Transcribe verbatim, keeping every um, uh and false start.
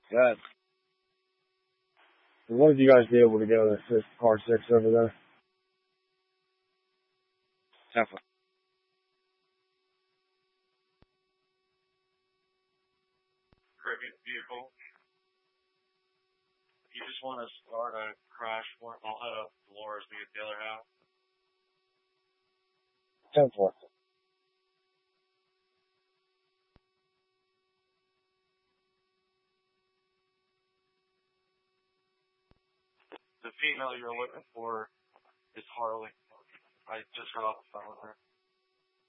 Good. When did you guys be able to go to six, car six over there? Definitely. Cricket vehicle. You just want to start a crash for I'll head up Dolores to get Taylor out. ten four. The female you're looking for is Harley. I just got off the phone with her.